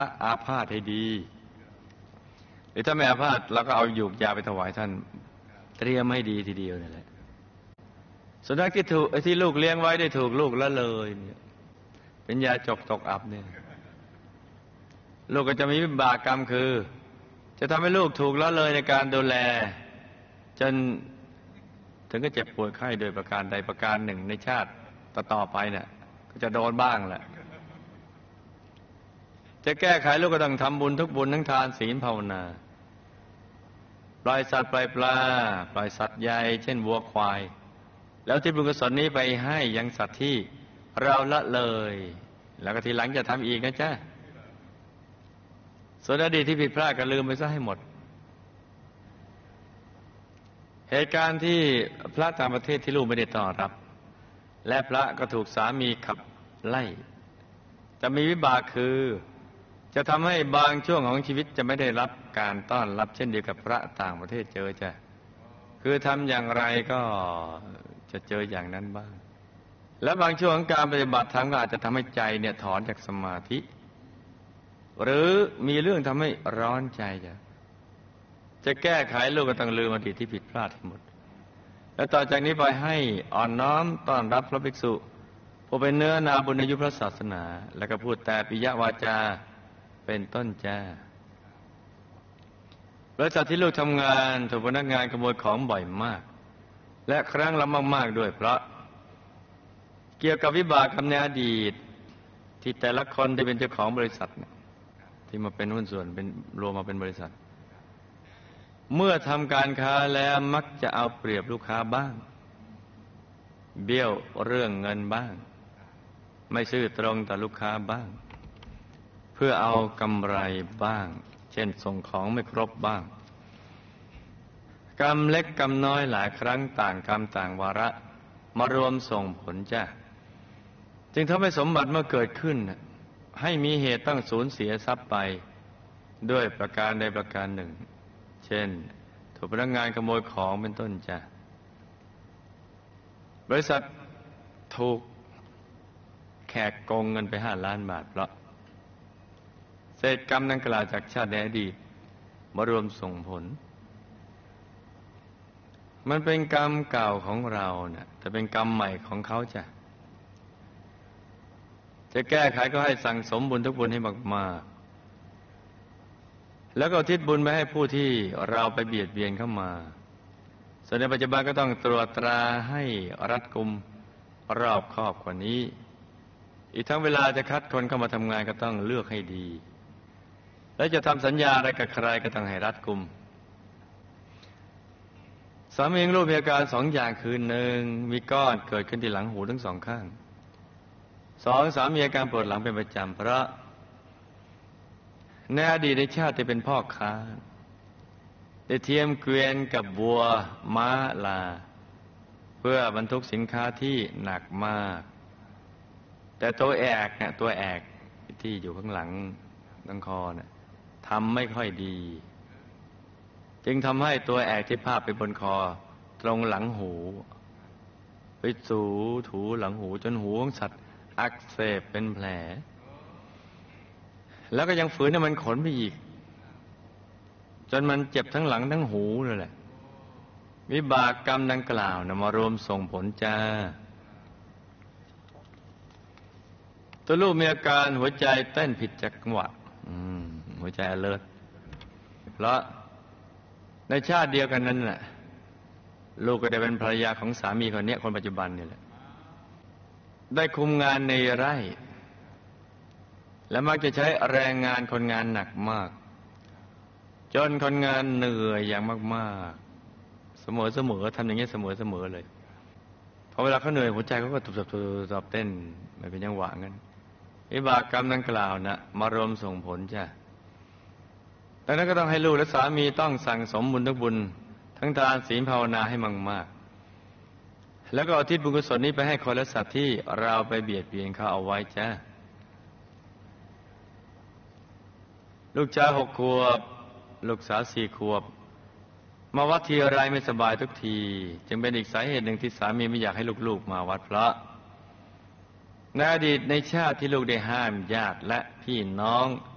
อาพาธให้ดีหรือถ้าไม่อาพาธเราก็เอาหยูกยาไปถวายท่านเตรียมให้ดีทีเดียวนี่แหละสุนัขที่ถูกที่ลูกเลี้ยงไว้ได้ถูกลูกละเลยเนี่ยเป็นยาจกตกอับเนี่ยลูกก็จะมีวิบากกรรมคือจะทำให้ลูกถูกละเลยในการดูแลจนถึงก็เจ็บป่วยไข้โดยประการใดประการหนึ่งในชาติต่อไปเนี่ยก็จะโดนบ้างแหละจะแก้ไขลูกก็ต้องทำบุญทุกบุญทั้งทานศีลภาวนาปล่อยสัตว์ปล่อยปลาปล่อยสัตว์ใหญ่เช่นวัวควายแล้วที่บุญกุศลนี้ไปให้ยังสัตว์ที่เราละเลยแล้วก็ทีหลังจะทำอีกนะจ๊ะส่วนอดีตที่ผิดพลาดก็ลืมไปซะให้หมดเหตุการณ์ที่พระต่างประเทศที่ลูกไม่ได้ต้อนรับและพระก็ถูกสามีขับไล่จะมีวิบากคือจะทำให้บางช่วงของชีวิตจะไม่ได้รับการต้อนรับเช่นเดียวกับพระต่างประเทศเจอจ้ะคือทำอย่างไรก็จะเจออย่างนั้นบ้างและบางช่วงของการปฏิบัติธรรมก็อาจจะทำให้ใจเนี่ยถอนจากสมาธิหรือมีเรื่องทำให้ร้อนใจจะแก้ไขลูกก็ต้องลืมอดีตที่ผิดพลาดทั้งหมดและต่อจากนี้ไปให้อ่อนน้อมต้อนรับพระภิกษุผู้เป็นเนื้อนาบุญในยุคพระศาสนาแล้วก็พูดแต่ปิยวาจาเป็นต้นจ้าบริษัทที่ลูกทำงานถูกพนักงานขโมยของบ่อยมากและครั้งละมากๆด้วยเพราะเกี่ยวกับวิบากกรรมในอดีตที่แต่ละคนที่เป็นเจ้าของบริษัทที่มาเป็นหุ้นส่วนเป็นรวมมาเป็นบริษัทเมื่อทำการค้าแล้วมักจะเอาเปรียบลูกค้าบ้างเบี้ยวเรื่องเงินบ้างไม่ซื่อตรงต่อลูกค้าบ้างเพื่อเอากำไรบ้างเช่นส่งของไม่ครบบ้างกรรมเล็กกรรมน้อยหลายครั้งต่างกรรมต่างวาระมารวมส่งผลจ้ะจึงทำให้สมบัติเมื่อเกิดขึ้นให้มีเหตุต้องสูญเสียทรัพย์ไปด้วยประการใดประการหนึ่งเช่นถูกพนักงานขโมยของเป็นต้นจ้ะบริษัทถูกแขกโกงเงินไป5 ล้านบาทเพราะเศษกรรมดังกล่าวจากชาติในอดีตมารวมส่งผลมันเป็นกรรมเก่าของเราเนี่ยแต่เป็นกรรมใหม่ของเขาจ้ะจะแก้ไขก็ให้สั่งสมบุญทุกบุญให้มากๆแล้วก็อุทิศบุญไปให้ผู้ที่เราไปเบียดเบียนเข้ามาส่วนในปัจจุบันก็ต้องตรวจตราให้รัดกุมรอบคอบกว่านี้อีกทั้งเวลาจะคัดคนเข้ามาทำงานก็ต้องเลือกให้ดีและจะทำสัญญาอะไรกับใครก็ต้องให้รัดกุมสามีลูกมีอาการ2 อย่างคือ 1. มีก้อนเกิดขึ้นที่หลังหูทั้ง 2 ข้าง 2. สามีอาการปวดหลังเป็นประจำเพราะในอดีตในชาติที่เป็นพ่อค้าได้เทียมเกวียนกับวัวม้าลาเพื่อบรรทุกสินค้าที่หนักมากแต่ตัวแอกที่อยู่ข้างหลังตั้งคอเนี่ยทำไม่ค่อยดีจึงทำให้ตัวแอกที่พาดไปบนคอตรงหลังหูไปถูหลังหูจนหูของสัตว์อักเสบเป็นแผลแล้วก็ยังฝืนให้มันขนไปอีกจนมันเจ็บทั้งหลังทั้งหูเลยแหละวิบากกรรมดังกล่าวนะมารวมส่งผลจ้าตัวลูกมีอาการหัวใจเต้นผิดจังหวะหัวใจalertเพราะในชาติเดียวกันนั้นแหละลูกก็ได้เป็นภรรยาของสามีคนนี้คนปัจจุบันนี่แหละได้คุมงานในไร่และมักจะใช้แรงงานคนงานหนักมากจนคนงานเหนื่อยอย่างมากๆเสมอทำอย่างนี้เสมอเลยพอเวลาเขาเหนื่อยหัวใจเขาก็ตุบเต้นไม่เป็นจังหวะงั้นวิบากกรรมดังกล่าวนะมารวมส่งผลจ้ะดังนั้นก็ต้องให้ลูกและสามีต้องสั่งสมบุญทุกบุญทั้งทานศีลภาวนาให้มากๆแล้วก็อุทิศบุญกุศลนี้ไปให้คนและสัตว์ที่เราไปเบียดเบียนเขาเอาไว้จ้ะลูกชาย6 ขวบลูกสาว4 ขวบมาวัดทีไรไม่สบายทุกทีจึงเป็นอีกสาเหตุหนึ่งที่สามีไม่อยากให้ลูกๆมาวัดเพราะในอดีตในชาติที่ลูกได้ห้ามญาติและพี่น้อง